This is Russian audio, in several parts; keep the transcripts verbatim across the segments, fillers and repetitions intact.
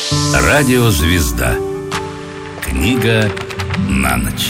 Радиозвезда. Книга на ночь.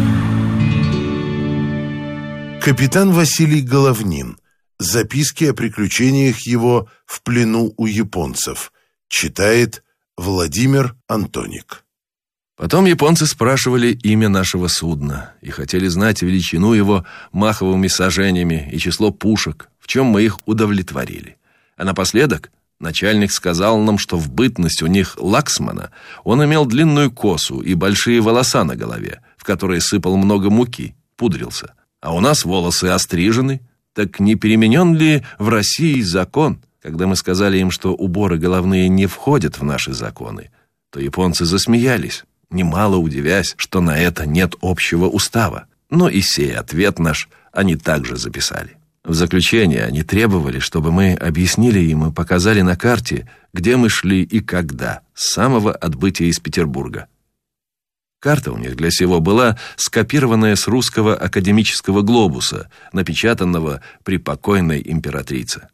Капитан Василий Головнин. Записки о приключениях его в плену у японцев. Читает Владимир Антоник. Потом японцы спрашивали имя нашего судна и хотели знать величину его маховыми сажениями и число пушек, в чем мы их удовлетворили. А напоследок начальник сказал нам, что в бытность у них лаксмана он имел длинную косу и большие волоса на голове, в которые сыпал много муки, пудрился. А у нас волосы острижены. Так не переменен ли в России закон? Когда мы сказали им, что уборы головные не входят в наши законы, то японцы засмеялись, немало удивясь, что на это нет общего устава. Но и сей ответ наш они также записали. В заключение они требовали, чтобы мы объяснили им и показали на карте, где мы шли и когда, с самого отбытия из Петербурга. Карта у них для сего была скопированная с русского академического глобуса, напечатанного при покойной императрице.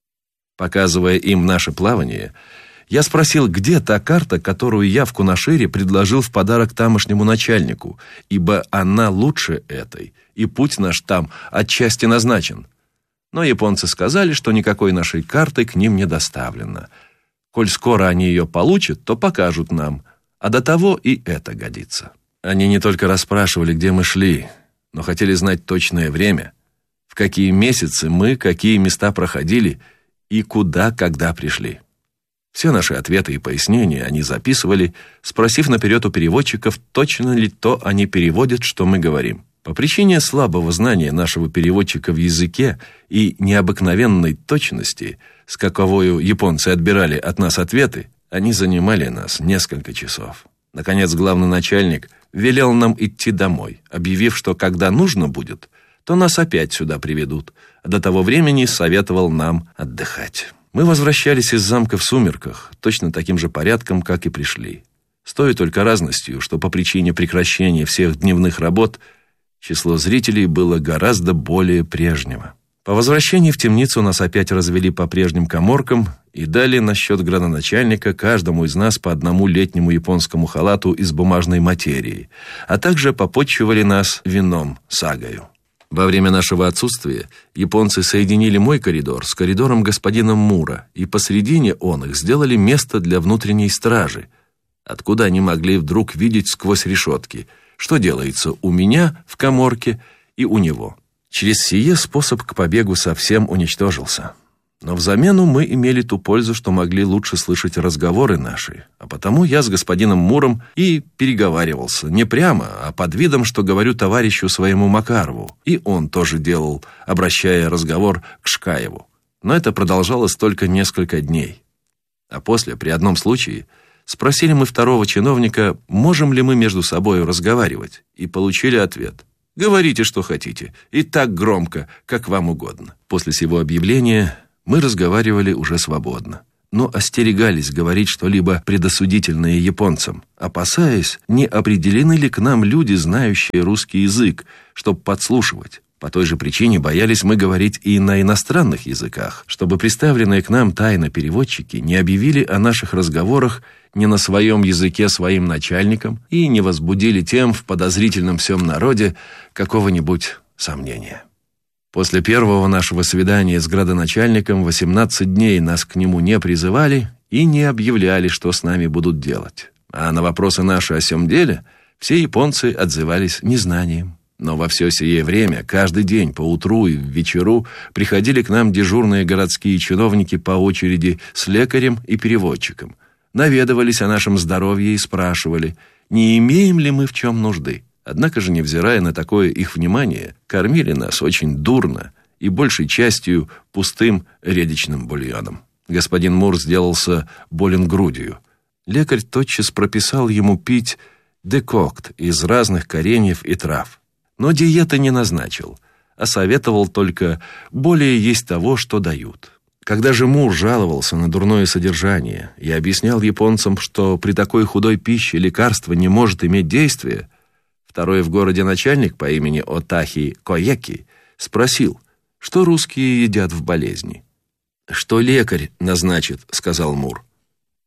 Показывая им наше плавание, я спросил, где та карта, которую я в Кунашире предложил в подарок тамошнему начальнику, ибо она лучше этой, и путь наш там отчасти назначен. Но японцы сказали, что никакой нашей карты к ним не доставлено. Коль скоро они ее получат, то покажут нам, а до того и это годится. Они не только расспрашивали, где мы шли, но хотели знать точное время, в какие месяцы мы, какие места проходили и куда, когда пришли. Все наши ответы и пояснения они записывали, спросив наперед у переводчиков, точно ли то они переводят, что мы говорим. По причине слабого знания нашего переводчика в языке и необыкновенной точности, с каковою японцы отбирали от нас ответы, они занимали нас несколько часов. Наконец, главный начальник велел нам идти домой, объявив, что когда нужно будет, то нас опять сюда приведут, а до того времени советовал нам отдыхать. Мы возвращались из замка в сумерках, точно таким же порядком, как и пришли. С той только разностью, что по причине прекращения всех дневных работ число зрителей было гораздо более прежнего. По возвращении в темницу нас опять развели по прежним каморкам и дали на счет градоначальника каждому из нас по одному летнему японскому халату из бумажной материи, а также попотчевали нас вином сагою. Во время нашего отсутствия японцы соединили мой коридор с коридором господина Мура, и посредине он их сделали место для внутренней стражи, откуда они могли вдруг видеть сквозь решетки, что делается у меня в каморке и у него. Через сие способ к побегу совсем уничтожился. Но взамену мы имели ту пользу, что могли лучше слышать разговоры наши, а потому я с господином Муром и переговаривался не прямо, а под видом, что говорю товарищу своему Макарову, и он тоже делал, обращая разговор к Шкаеву. Но это продолжалось только несколько дней. А после, при одном случае, спросили мы второго чиновника, можем ли мы между собой разговаривать, и получили ответ: говорите, что хотите, и так громко, как вам угодно. После сего объявления мы разговаривали уже свободно, но остерегались говорить что-либо предосудительное японцам, опасаясь, не определены ли к нам люди, знающие русский язык, чтобы подслушивать. По той же причине боялись мы говорить и на иностранных языках, чтобы представленные к нам тайно переводчики не объявили о наших разговорах не на своем языке своим начальникам и не возбудили тем в подозрительном всем народе какого-нибудь сомнения. После первого нашего свидания с градоначальником восемнадцать дней нас к нему не призывали и не объявляли, что с нами будут делать. А на вопросы наши о сём деле все японцы отзывались незнанием. Но во все сие время, каждый день по утру и в вечеру приходили к нам дежурные городские чиновники по очереди с лекарем и переводчиком, наведывались о нашем здоровье и спрашивали, не имеем ли мы в чем нужды. Однако же, невзирая на такое их внимание, кормили нас очень дурно и большей частью пустым редичным бульоном. Господин Мур сделался болен грудью. Лекарь тотчас прописал ему пить декокт из разных кореньев и трав. Но диеты не назначил, а советовал только более есть того, что дают. Когда же Мур жаловался на дурное содержание и объяснял японцам, что при такой худой пище лекарство не может иметь действия, второй в городе начальник по имени Отахи Коеки спросил, что русские едят в болезни. «Что лекарь назначит», — сказал Мур.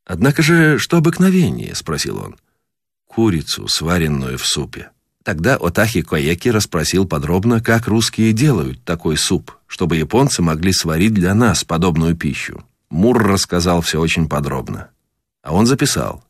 «Однако же, что обыкновение?» — спросил он. «Курицу, сваренную в супе». Тогда Отахи Коеки расспросил подробно, как русские делают такой суп, чтобы японцы могли сварить для нас подобную пищу. Мур рассказал все очень подробно. А он записал.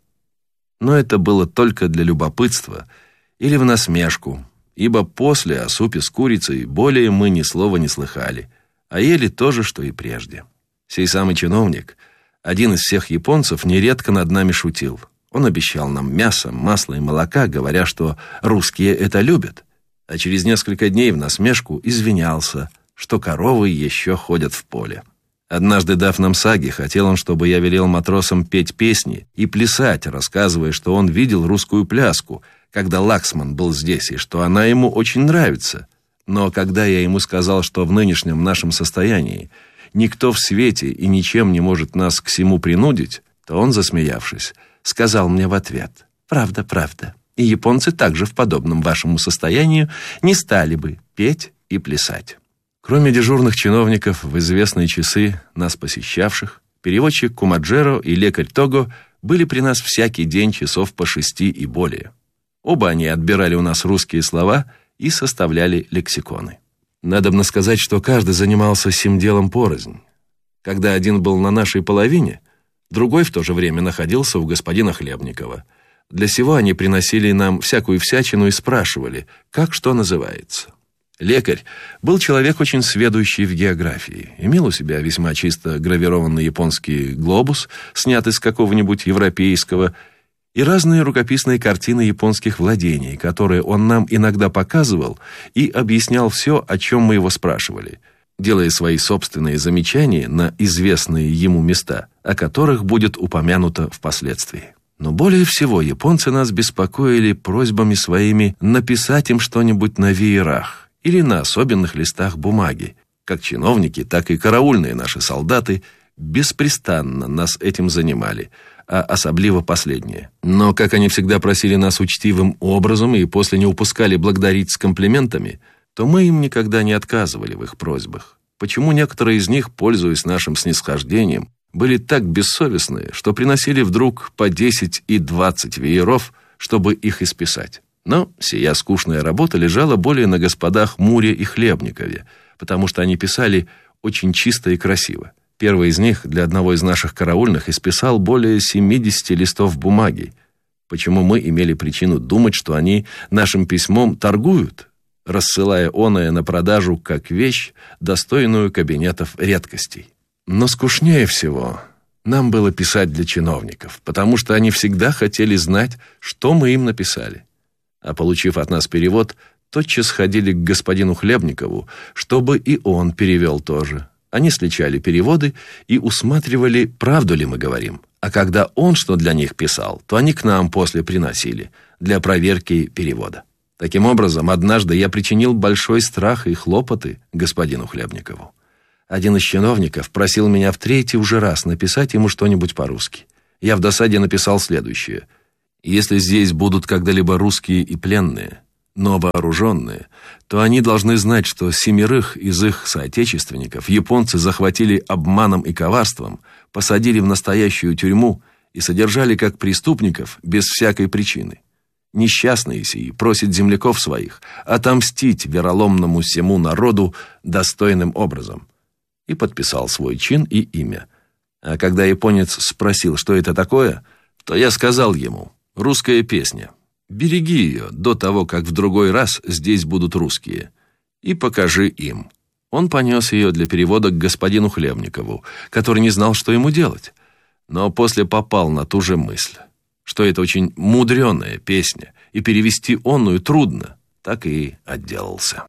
Но это было только для любопытства или в насмешку, ибо после о супе с курицей более мы ни слова не слыхали, а ели то же, что и прежде. Сей самый чиновник, один из всех японцев, нередко над нами шутил. Он обещал нам мясо, масло и молока, говоря, что русские это любят, а через несколько дней в насмешку извинялся, что коровы еще ходят в поле. Однажды, дав нам саги, хотел он, чтобы я велел матросам петь песни и плясать, рассказывая, что он видел русскую пляску, когда Лаксман был здесь, и что она ему очень нравится. Но когда я ему сказал, что в нынешнем нашем состоянии никто в свете и ничем не может нас к сему принудить, то он, засмеявшись, сказал мне в ответ: «Правда, правда, и японцы также в подобном вашему состоянию не стали бы петь и плясать». Кроме дежурных чиновников, в известные часы, нас посещавших, переводчик Кумаджеро и лекарь Того были при нас всякий день часов по шести и более. Оба они отбирали у нас русские слова и составляли лексиконы. Надобно сказать, что каждый занимался сим делом порознь. Когда один был на нашей половине, другой в то же время находился у господина Хлебникова. Для сего они приносили нам всякую всячину и спрашивали, как что называется. Лекарь был человек очень сведущий в географии, имел у себя весьма чисто гравированный японский глобус, снятый с какого-нибудь европейского, и разные рукописные картины японских владений, которые он нам иногда показывал и объяснял все, о чем мы его спрашивали, делая свои собственные замечания на известные ему места, о которых будет упомянуто впоследствии. Но более всего японцы нас беспокоили просьбами своими написать им что-нибудь на веерах или на особенных листах бумаги. Как чиновники, так и караульные наши солдаты беспрестанно нас этим занимали, а особливо последние. Но как они всегда просили нас учтивым образом и после не упускали благодарить с комплиментами, то мы им никогда не отказывали в их просьбах. Почему некоторые из них, пользуясь нашим снисхождением, были так бессовестны, что приносили вдруг по десять и двадцать вееров, чтобы их исписать? Но сия скучная работа лежала более на господах Муре и Хлебникове, потому что они писали очень чисто и красиво. Первый из них для одного из наших караульных исписал более семидесяти листов бумаги, почему мы имели причину думать, что они нашим письмом торгуют, рассылая оное на продажу как вещь, достойную кабинетов редкостей. Но скучнее всего нам было писать для чиновников, потому что они всегда хотели знать, что мы им написали. А получив от нас перевод, тотчас ходили к господину Хлебникову, чтобы и он перевел тоже. Они сличали переводы и усматривали, правду ли мы говорим. А когда он что для них писал, то они к нам после приносили для проверки перевода. Таким образом, однажды я причинил большой страх и хлопоты господину Хлебникову. Один из чиновников просил меня в третий уже раз написать ему что-нибудь по-русски. Я в досаде написал следующее: «Если здесь будут когда-либо русские и пленные, но вооруженные, то они должны знать, что семерых из их соотечественников японцы захватили обманом и коварством, посадили в настоящую тюрьму и содержали как преступников без всякой причины. Несчастные сии просят земляков своих отомстить вероломному всему народу достойным образом». И подписал свой чин и имя. А когда японец спросил, что это такое, то я сказал ему: «Русская песня. Береги ее до того, как в другой раз здесь будут русские, и покажи им». Он понес ее для перевода к господину Хлебникову, который не знал, что ему делать, но после попал на ту же мысль, что это очень мудреная песня, и перевести онную трудно, так и отделался.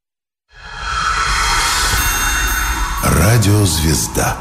Радиозвезда.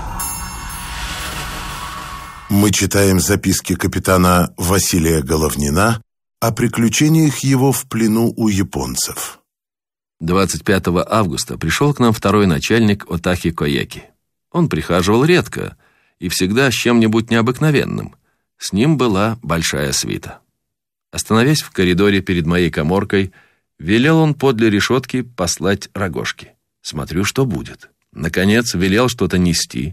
Мы читаем записки капитана Василия Головнина о приключениях его в плену у японцев. двадцать пятого августа пришел к нам второй начальник Отахи Коеки. Он прихаживал редко и всегда с чем-нибудь необыкновенным. С ним была большая свита. Остановясь в коридоре перед моей каморкой, велел он подле решетки послать рогожки. Смотрю, что будет. Наконец велел что-то нести,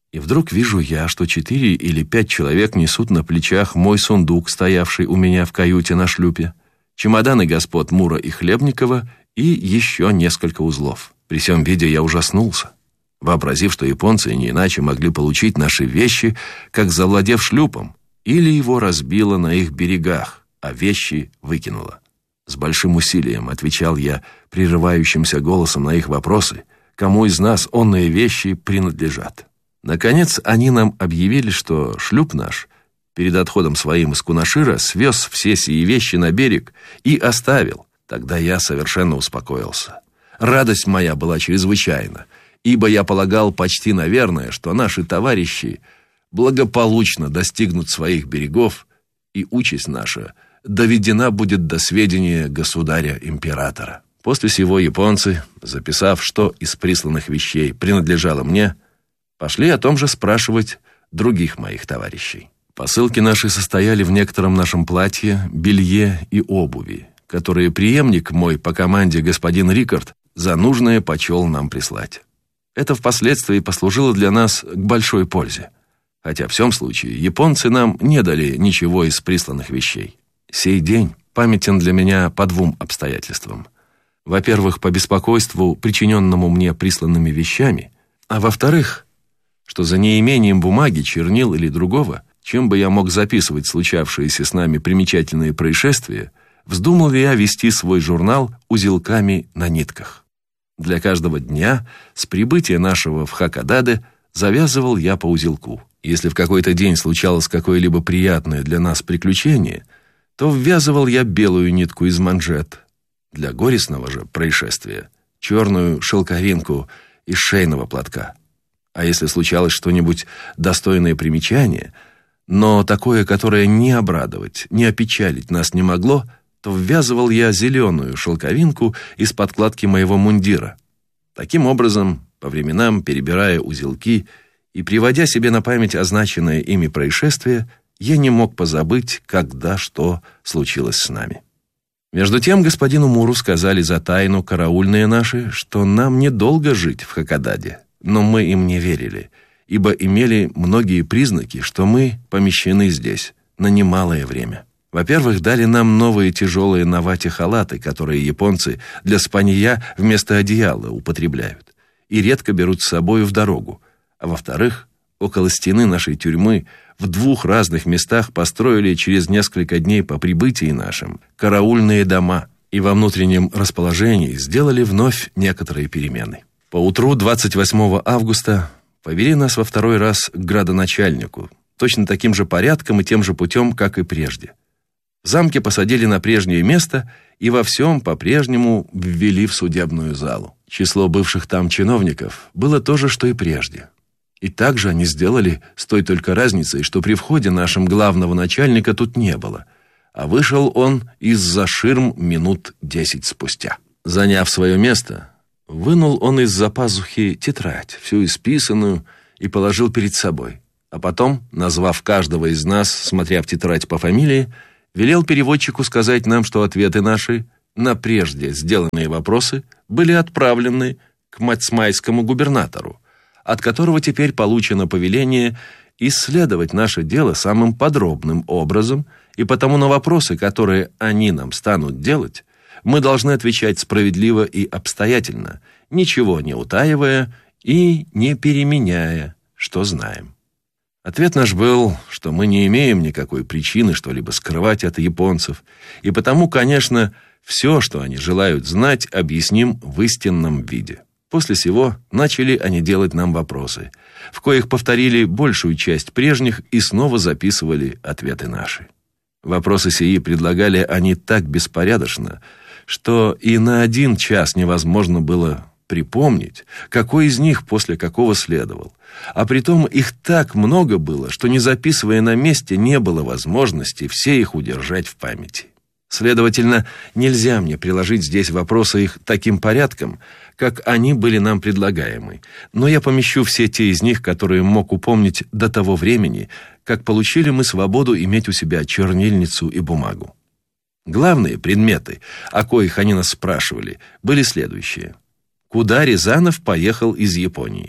И вдруг вижу я, что четыре или пять человек несут на плечах мой сундук, стоявший у меня в каюте на шлюпе, чемоданы господ Мура и Хлебникова и еще несколько узлов. При всем виде я ужаснулся, вообразив, что японцы не иначе могли получить наши вещи, как завладев шлюпом, или его разбило на их берегах, а вещи выкинуло. С большим усилием отвечал я прерывающимся голосом на их вопросы, кому из нас онные вещи принадлежат. Наконец, они нам объявили, что шлюп наш перед отходом своим из Кунашира свез все сии вещи на берег и оставил. Тогда я совершенно успокоился. Радость моя была чрезвычайна, ибо я полагал почти наверное, что наши товарищи благополучно достигнут своих берегов, и участь наша доведена будет до сведения государя-императора. После сего японцы, записав, что из присланных вещей принадлежало мне, пошли о том же спрашивать других моих товарищей. Посылки наши состояли в некотором нашем платье, белье и обуви, которые преемник мой по команде господин Рикард за нужное почел нам прислать. Это впоследствии послужило для нас к большой пользе, хотя в всем случае японцы нам не дали ничего из присланных вещей. Сей день памятен для меня по двум обстоятельствам. Во-первых, по беспокойству, причиненному мне присланными вещами, а во-вторых, что за неимением бумаги, чернил или другого, чем бы я мог записывать случавшиеся с нами примечательные происшествия, вздумал я вести свой журнал узелками на нитках. Для каждого дня с прибытия нашего в Хакодаде завязывал я по узелку. Если в какой-то день случалось какое-либо приятное для нас приключение, то ввязывал я белую нитку из манжет, для горестного же происшествия черную шелковинку из шейного платка. А если случалось что-нибудь достойное примечания, но такое, которое не обрадовать, не опечалить нас не могло, то ввязывал я зеленую шелковинку из подкладки моего мундира. Таким образом, по временам перебирая узелки и приводя себе на память означенное ими происшествие, я не мог позабыть, когда что случилось с нами. Между тем господину Муру сказали за тайну караульные наши, что нам недолго жить в Хакодаде, но мы им не верили, ибо имели многие признаки, что мы помещены здесь на немалое время. Во-первых, дали нам новые тяжелые на вате халаты, которые японцы для спанья вместо одеяла употребляют и редко берут с собою в дорогу. А во-вторых, около стены нашей тюрьмы в двух разных местах построили через несколько дней по прибытии нашим караульные дома и во внутреннем расположении сделали вновь некоторые перемены. Поутру двадцать восьмого августа повели нас во второй раз к градоначальнику, точно таким же порядком и тем же путем, как и прежде. В замке посадили на прежнее место и во всем по-прежнему ввели в судебную залу. Число бывших там чиновников было то же, что и прежде. И также они сделали с той только разницей, что при входе нашим главного начальника тут не было, а вышел он из-за ширм минут десять спустя. Заняв свое место, вынул он из-за пазухи тетрадь, всю исписанную, и положил перед собой. А потом, назвав каждого из нас, смотря в тетрадь по фамилии, велел переводчику сказать нам, что ответы наши на прежде сделанные вопросы были отправлены к мацмайскому губернатору, от которого теперь получено повеление исследовать наше дело самым подробным образом, и потому на вопросы, которые они нам станут делать, мы должны отвечать справедливо и обстоятельно, ничего не утаивая и не переменяя, что знаем. Ответ наш был, что мы не имеем никакой причины что-либо скрывать от японцев, и потому, конечно, все, что они желают знать, объясним в истинном виде. После сего начали они делать нам вопросы, в коих повторили большую часть прежних и снова записывали ответы наши. Вопросы сии предлагали они так беспорядочно, что и на один час невозможно было припомнить, какой из них после какого следовал. А притом их так много было, что, не записывая на месте, не было возможности все их удержать в памяти. Следовательно, нельзя мне приложить здесь вопросы их таким порядком, как они были нам предлагаемы, но я помещу все те из них, которые мог упомнить до того времени, как получили мы свободу иметь у себя чернильницу и бумагу. Главные предметы, о коих они нас спрашивали, были следующие. Куда Рязанов поехал из Японии?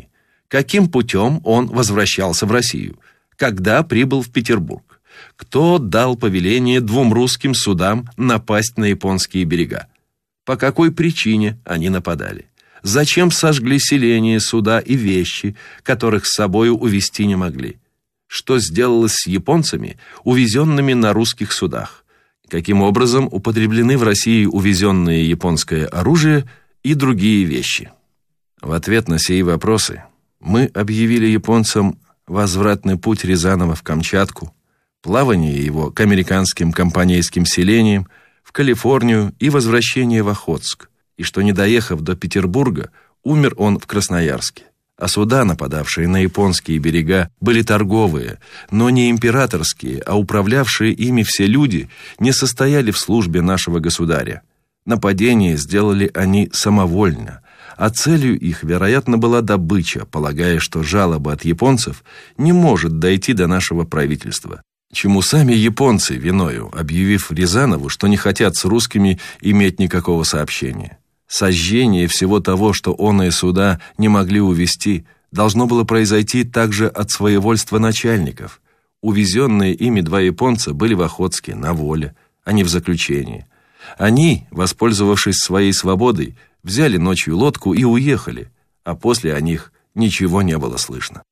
каким путем он возвращался в Россию, когда прибыл в Петербург, кто дал повеление двум русским судам напасть на японские берега, по какой причине они нападали, зачем сожгли селения, суда и вещи, которых с собою увезти не могли, что сделалось с японцами, увезенными на русских судах, каким образом употреблены в России увезенное японское оружие и другие вещи. В ответ на сии вопросы мы объявили японцам возвратный путь Рязанова в Камчатку, плавание его к американским компанейским селениям, в Калифорнию и возвращение в Охотск, и что, не доехав до Петербурга, умер он в Красноярске. А суда, нападавшие на японские берега, были торговые, но не императорские, а управлявшие ими все люди не состояли в службе нашего государя. Нападение сделали они самовольно, а целью их, вероятно, была добыча, полагая, что жалоба от японцев не может дойти до нашего правительства, чему сами японцы виною, объявив Рязанову, что не хотят с русскими иметь никакого сообщения. Сожжение всего того, что оные суда не могли увезти, должно было произойти также от своевольства начальников. Увезенные ими два японца были в Охотске, на воле, а не в заключении. Они, воспользовавшись своей свободой, взяли ночью лодку и уехали, а после о них ничего не было слышно.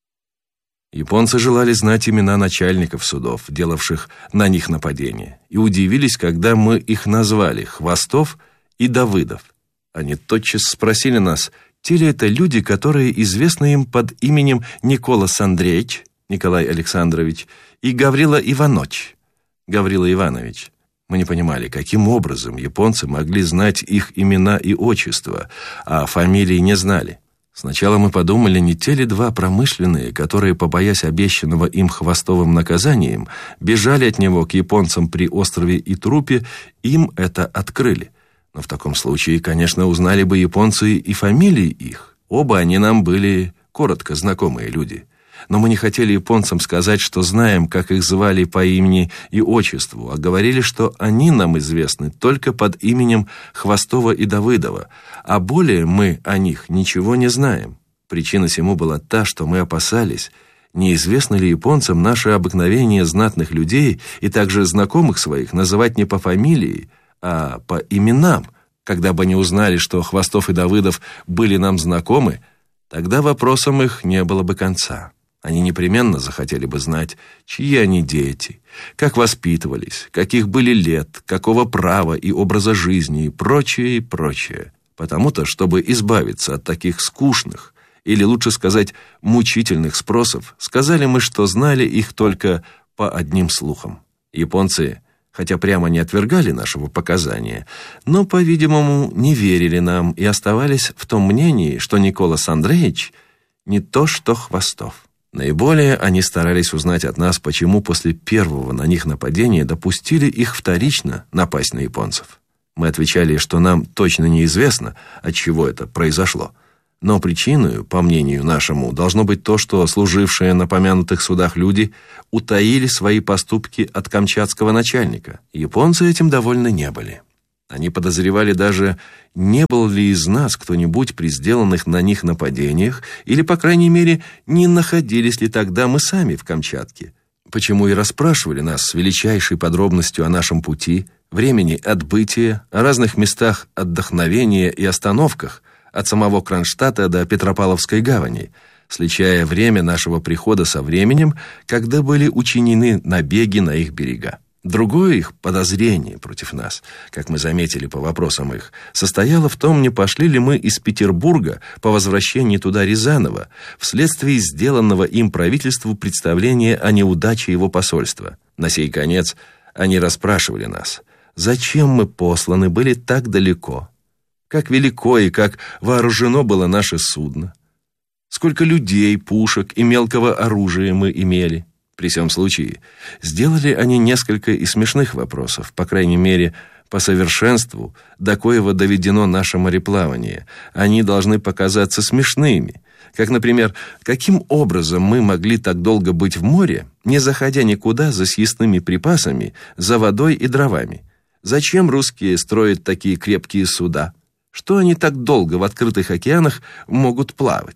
Японцы желали знать имена начальников судов, делавших на них нападение, и удивились, когда мы их назвали Хвостов и Давыдов. Они тотчас спросили нас, те ли это люди, которые известны им под именем Николас Андреевич, Николай Александрович, и Гаврила Иванович, Гаврила Иванович. Мы не понимали, каким образом японцы могли знать их имена и отчества, а фамилии не знали. Сначала мы подумали, не те ли два промышленные, которые, побоясь обещанного им Хвостовым наказанием, бежали от него к японцам при острове Итрупе, им это открыли. Но в таком случае, конечно, узнали бы японцы и фамилии их. Оба они нам были коротко знакомые люди. Но мы не хотели японцам сказать, что знаем, как их звали по имени и отчеству, а говорили, что они нам известны только под именем Хвостова и Давыдова, а более мы о них ничего не знаем. Причина сему была та, что мы опасались, неизвестно ли японцам наше обыкновение знатных людей и также знакомых своих называть не по фамилии, а по именам. Когда бы они узнали, что Хвостов и Давыдов были нам знакомы, тогда вопросам их не было бы конца. Они непременно захотели бы знать, чьи они дети, как воспитывались, каких были лет, какого права и образа жизни и прочее, и прочее. Потому-то, чтобы избавиться от таких скучных, или лучше сказать, мучительных спросов, сказали мы, что знали их только по одним слухам. Японцы, хотя прямо не отвергали нашего показания, но, по-видимому, не верили нам и оставались в том мнении, что Николас Андреевич не то что Хвостов. Наиболее они старались узнать от нас, почему после первого на них нападения допустили их вторично напасть на японцев. Мы отвечали, что нам точно неизвестно, от чего это произошло. Но причиной, по мнению нашему, должно быть то, что служившие на помянутых судах люди утаили свои поступки от камчатского начальника. Японцы этим довольны не были. Они подозревали даже, не был ли из нас кто-нибудь при сделанных на них нападениях, или, по крайней мере, не находились ли тогда мы сами в Камчатке. Почему и расспрашивали нас с величайшей подробностью о нашем пути, времени отбытия, о разных местах отдохновения и остановках, от самого Кронштадта до Петропавловской гавани, сличая время нашего прихода со временем, когда были учинены набеги на их берега. Другое их подозрение против нас, как мы заметили по вопросам их, состояло в том, не пошли ли мы из Петербурга по возвращении туда Рязанова вследствие сделанного им правительству представления о неудаче его посольства. На сей конец они расспрашивали нас, зачем мы посланы были так далеко, как велико и как вооружено было наше судно, сколько людей, пушек и мелкого оружия мы имели. При всем случае, сделали они несколько и смешных вопросов, по крайней мере, по совершенству, до коего доведено наше мореплавание. Они должны показаться смешными, как, например, каким образом мы могли так долго быть в море, не заходя никуда за съестными припасами, за водой и дровами? Зачем русские строят такие крепкие суда? Что они так долго в открытых океанах могут плавать?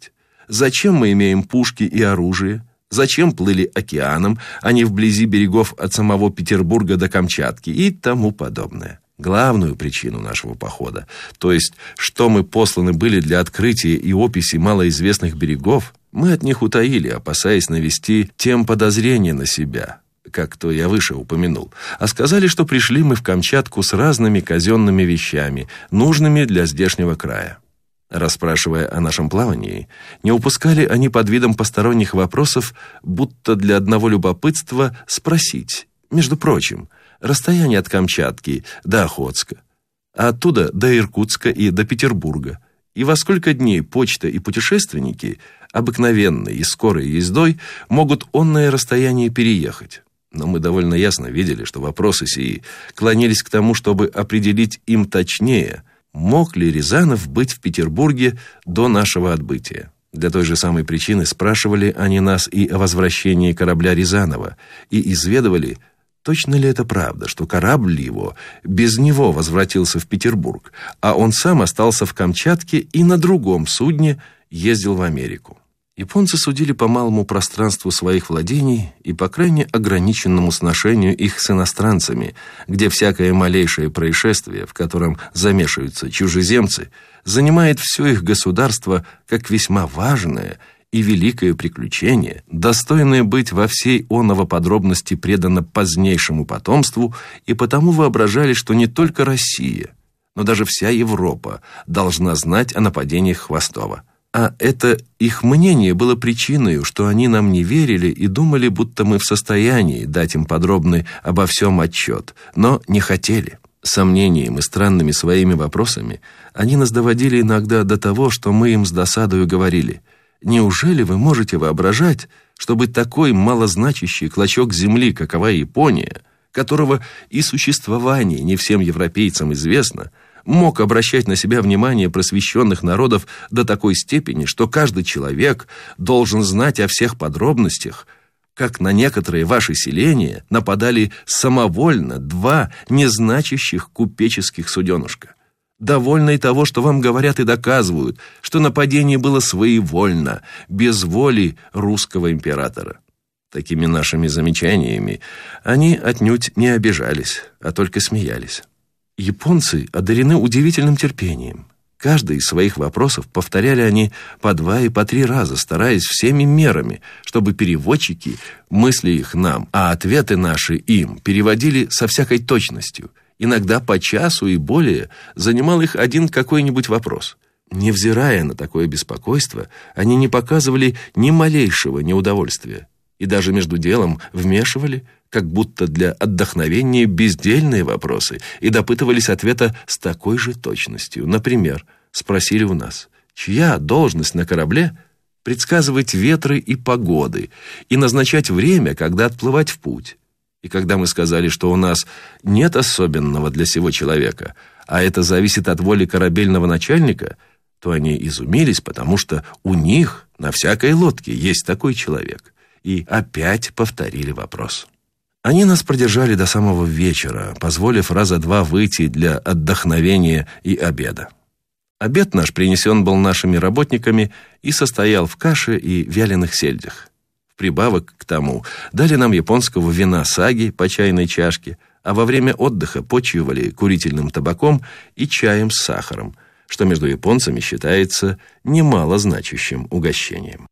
Зачем мы имеем пушки и оружие? Зачем плыли океаном, а не вблизи берегов от самого Петербурга до Камчатки и тому подобное? Главную причину нашего похода, то есть, что мы посланы были для открытия и описи малоизвестных берегов, мы от них утаили, опасаясь навести тем подозрения на себя, как то я выше упомянул, а сказали, что пришли мы в Камчатку с разными казенными вещами, нужными для здешнего края. Расспрашивая о нашем плавании, не упускали они под видом посторонних вопросов, будто для одного любопытства спросить, между прочим, расстояние от Камчатки до Охотска, а оттуда до Иркутска и до Петербурга, и во сколько дней почта и путешественники, обыкновенной и скорой ездой, могут онное расстояние переехать. Но мы довольно ясно видели, что вопросы сии клонились к тому, чтобы определить им точнее, мог ли Рязанов быть в Петербурге до нашего отбытия. Для той же самой причины спрашивали они нас и о возвращении корабля Рязанова, и изведывали, точно ли это правда, что корабль его без него возвратился в Петербург, а он сам остался в Камчатке и на другом судне ездил в Америку. Японцы судили по малому пространству своих владений и по крайне ограниченному сношению их с иностранцами, где всякое малейшее происшествие, в котором замешиваются чужеземцы, занимает все их государство как весьма важное и великое приключение, достойное быть во всей оного подробности предано позднейшему потомству, и потому воображали, что не только Россия, но даже вся Европа должна знать о нападениях Хвостова. А это их мнение было причиной, что они нам не верили и думали, будто мы в состоянии дать им подробный обо всем отчет, но не хотели. Сомнением и странными своими вопросами они нас доводили иногда до того, что мы им с досадою говорили: «Неужели вы можете воображать, чтобы такой малозначащий клочок земли, какова Япония, которого и существование не всем европейцам известно, мог обращать на себя внимание просвещенных народов до такой степени, что каждый человек должен знать о всех подробностях, как на некоторые ваши селения нападали самовольно два незначащих купеческих суденышка? Довольно и того, что вам говорят и доказывают, что нападение было своевольно, без воли русского императора». Такими нашими замечаниями они отнюдь не обижались, а только смеялись. Японцы одарены удивительным терпением. Каждый из своих вопросов повторяли они по два и по три раза, стараясь всеми мерами, чтобы переводчики мысли их нам, а ответы наши им переводили со всякой точностью. Иногда по часу и более занимал их один какой-нибудь вопрос. Невзирая на такое беспокойство, они не показывали ни малейшего неудовольствия и даже между делом вмешивали, как будто для отдохновения, бездельные вопросы и допытывались ответа с такой же точностью. Например, спросили у нас, чья должность на корабле предсказывать ветры и погоды и назначать время, когда отплывать в путь. И когда мы сказали, что у нас нет особенного для сего человека, а это зависит от воли корабельного начальника, то они изумились, потому что у них на всякой лодке есть такой человек, и опять повторили вопрос. Они нас продержали до самого вечера, позволив раза два выйти для отдохновения и обеда. Обед наш принесен был нашими работниками и состоял в каше и вяленых сельдях. В прибавок к тому дали нам японского вина саги по чайной чашке, а во время отдыха почивали курительным табаком и чаем с сахаром, что между японцами считается немалозначащим угощением.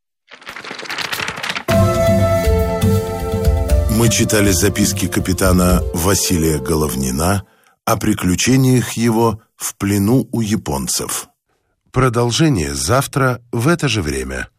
Мы читали записки капитана Василия Головнина о приключениях его в плену у японцев. Продолжение завтра в это же время.